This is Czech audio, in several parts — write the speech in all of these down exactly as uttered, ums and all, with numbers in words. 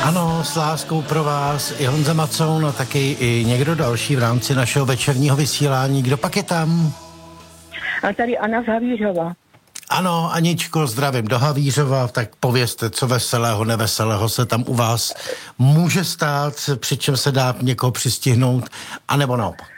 Ano, s láskou pro vás i Honza Macoun a taky i někdo další v rámci našeho večerního vysílání. Kdo pak je tam? A tady Anna z Havířova. Ano, Aničko, zdravím do Havířova, tak povězte, co veselého, neveselého se tam u vás může stát, přičem se dá někoho přistihnout, anebo naopak.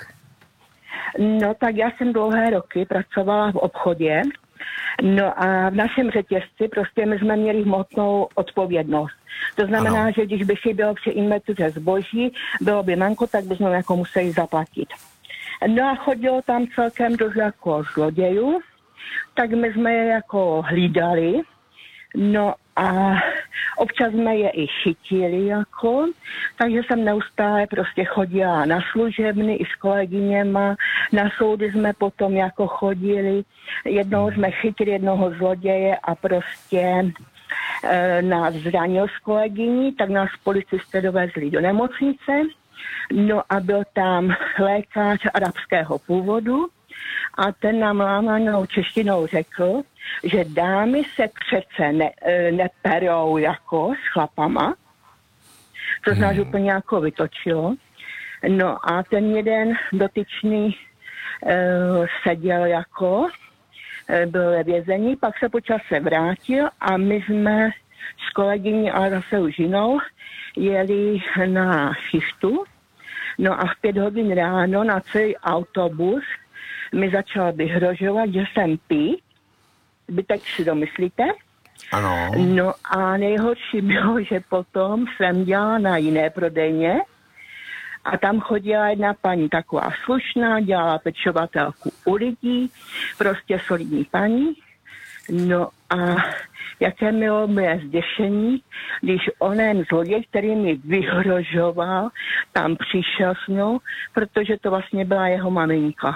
No tak já jsem dlouhé roky pracovala v obchodě, no a v našem řetězci prostě my jsme měli hmotnou odpovědnost. To znamená, ano. že když by si bylo při inventuře zboží, bylo by manko, tak bychom jako museli zaplatit. No a chodilo tam celkem dost jako zlodějů, tak my jsme je jako hlídali, no a občas jsme je i chytili jako, takže jsem neustále prostě chodila na služebny i s kolegyněma, na soudy jsme potom jako chodili, jednou jsme chytili jednoho zloděje a prostě e, nás zranil s kolegyní, tak nás policisté dovezli do nemocnice, no a byl tam lékař arabského původu, a ten nám lámanou češtinou řekl, že dámy se přece ne, neperou jako s chlapama. To znamená, že úplně jako vytočilo. No a ten jeden dotyčný uh, seděl jako, uh, byl ve vězení, pak se po čase vrátil a my jsme s kolegyní, ale zase už jinou, jeli na šichtu. No a v pět hodin ráno na celý autobus mi začal vyhrožovat, že jsem pí. Vy teď si domyslíte. Ano. No a nejhorší bylo, že potom jsem dělala na jiné prodejně a tam chodila jedna paní taková slušná, dělala pečovatelku u lidí, prostě solidní paní. No a jaké bylo moje zděšení, když onen zloděj, který mi vyhrožoval, tam přišel s mnou, protože to vlastně byla jeho maminka.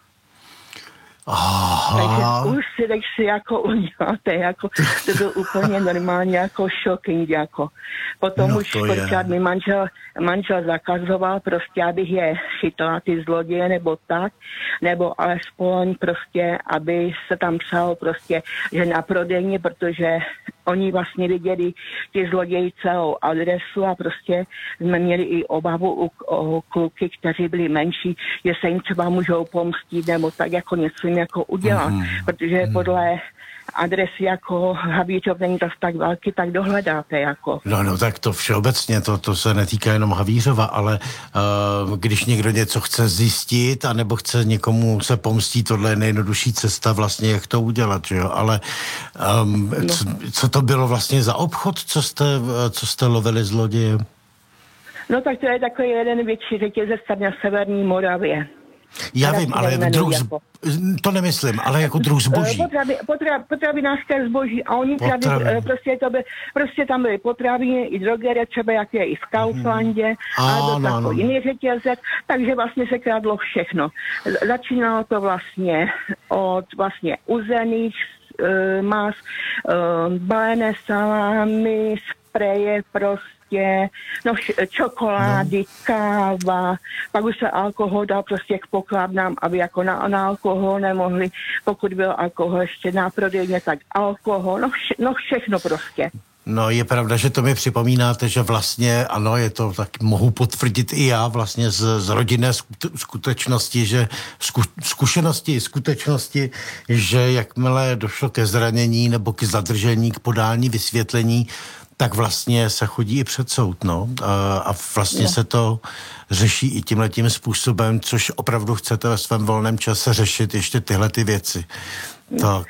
Aha. Takže už si, tak si jako uděláte, jako, to byl úplně normálně jako shocking, jako. Potom no už kolikrát mi manžel, manžel zakazoval prostě, abych je chytala ty zloděje nebo tak, nebo alespoň prostě, aby se tam psalo prostě, že na prodejně, protože oni vlastně viděli ty zloději celou adresu a prostě jsme měli i obavu u, o kluky, kteří byli menší, že se jim třeba můžou pomstit nebo tak jako něco jim jako udělat, mm. protože podle adresy jako Havířov není to tak velký, tak dohledáte jako. No, no, tak to všeobecně, to, to se netýká jenom Havířova, ale uh, když někdo něco chce zjistit, anebo chce někomu se pomstít, tohle je nejjednodušší cesta vlastně, jak to udělat, že jo, ale um, no. co, co to bylo vlastně za obchod, co jste, co jste lovili zloděje? No tak to je takový jeden větší řetězec na severní Moravě. Já vím, ale druh, jako. to nemyslím, ale jako druh zboží. Potravy, potra, potravinářské zboží a oni tady, prostě, to by, prostě tam byly potraviny i drogerie, třeba jak je i v Kauflandě, hmm. a to no, no. jiný řetězec, takže vlastně se krádlo všechno. Začínalo to vlastně od vlastně uzených uh, mas, uh, balené salámy, spreje prostě, no čokolády, no. káva, pak už se alkohol dal prostě k pokladnám, aby jako na, na alkohol nemohli, pokud byl alkohol ještě na prodejně, tak alkohol, no, vše, no všechno prostě. No je pravda, že to mi připomínáte, že vlastně, ano, je to, tak mohu potvrdit i já vlastně z, z rodinné skutečnosti, že zku, zkušenosti i skutečnosti, že jakmile došlo ke zranění nebo k zadržení, k podání vysvětlení, tak vlastně se chodí i před soud, no. A, a vlastně no. se to řeší i tímhletím způsobem, což opravdu chcete ve svém volném čase řešit ještě tyhle ty věci. Tak.